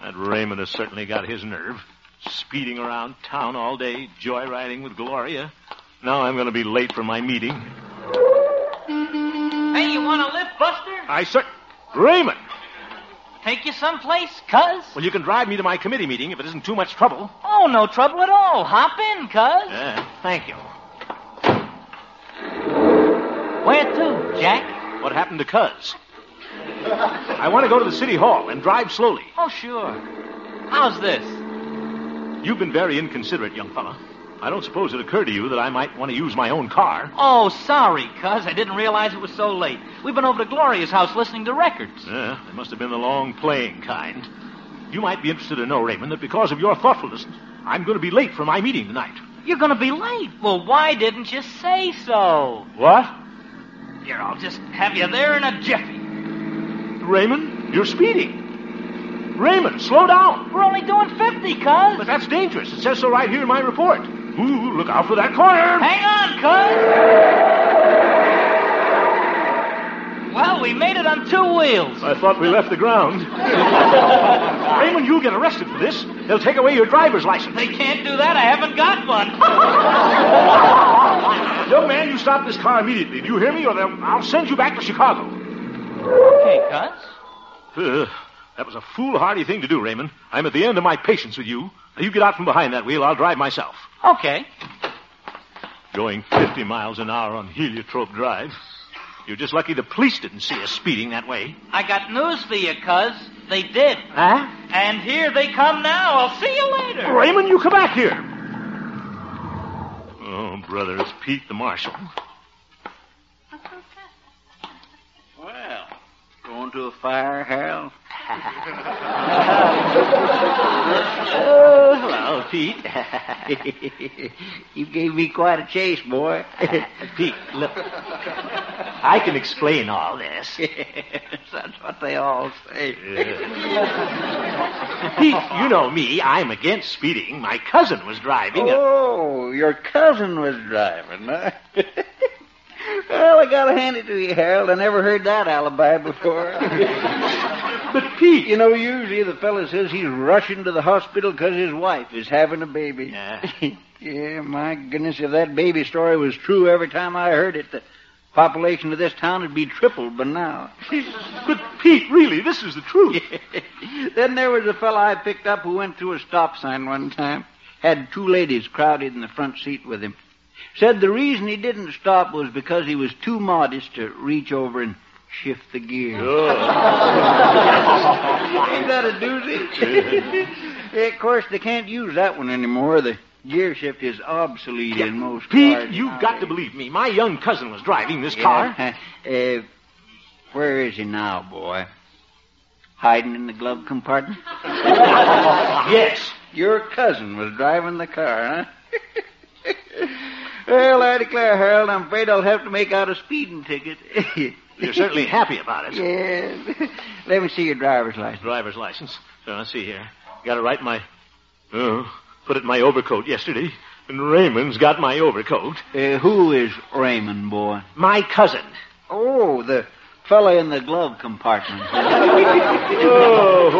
That Raymond has certainly got his nerve. Speeding around town all day, joyriding with Gloria. Now I'm going to be late for my meeting. Hey, you want a lift, Buster? Raymond! Take you someplace, cuz? Well, you can drive me to my committee meeting if it isn't too much trouble. Oh, no trouble at all. Hop in, cuz. Thank you. Where to, Jack? What happened to Cuz? I want to go to the city hall and drive slowly. Oh, sure. How's this? You've been very inconsiderate, young fella. I don't suppose it occurred to you that I might want to use my own car. Oh, sorry, cuz. I didn't realize it was so late. We've been over to Gloria's house listening to records. Yeah, they must have been the long playing kind. You might be interested to know, Raymond, that because of your thoughtfulness, I'm going to be late for my meeting tonight. You're going to be late? Well, why didn't you say so? What? Here, I'll just have you there in a jiffy. Raymond, you're speeding. Raymond, slow down. We're only doing 50, cuz. But that's dangerous. It says so right here in my report. Ooh, look out for that corner. Hang on, cuz. Well, we made it on 2 wheels. I thought we left the ground. Raymond, you'll get arrested for this. They'll take away your driver's license. They can't do that. I haven't got one. Young man, you stop this car immediately. Do you hear me? Or I'll send you back to Chicago. Okay, cuz. That was a foolhardy thing to do, Raymond. I'm at the end of my patience with you. Now, you get out from behind that wheel. I'll drive myself. Okay. Going 50 miles an hour on Heliotrope Drive. You're just lucky the police didn't see us speeding that way. I got news for you, cuz. They did. Huh? And here they come now. I'll see you later. Raymond, you come back here. Oh, brother, it's Pete the marshal. Well, going to a fire, Harold? Oh, hello, Pete. You gave me quite a chase, boy. Pete, look. I can explain all this. That's what they all say. Pete, you know me. I'm against speeding. My cousin was driving. Oh, your cousin was driving, huh? Well, I gotta hand it to you, Harold. I never heard that alibi before. But, Pete... You know, usually the fella says he's rushing to the hospital because his wife is having a baby. Yeah, my goodness, if that baby story was true every time I heard it, the population of this town would be tripled by now. But, Pete, really, this is the truth. Then there was a fella I picked up who went through a stop sign one time. Had 2 ladies crowded in the front seat with him. Said the reason he didn't stop was because he was too modest to reach over and shift the gear. Oh. Ain't that a doozy? Of course, they can't use that one anymore. The gear shift is obsolete in most Pete, cars. you've got to believe me. My young cousin was driving this car. Where is he now, boy? Hiding in the glove compartment? Yes. Your cousin was driving the car, huh? Well, I declare, Harold, I'm afraid I'll have to make out a speeding ticket. You're certainly happy about it. Yes. Let me see your driver's license. Driver's license. So, let's see here. Got it right in my... put it in my overcoat yesterday. And Raymond's got my overcoat. Who is Raymond, boy? My cousin. Oh, the fella in the glove compartment. Oh,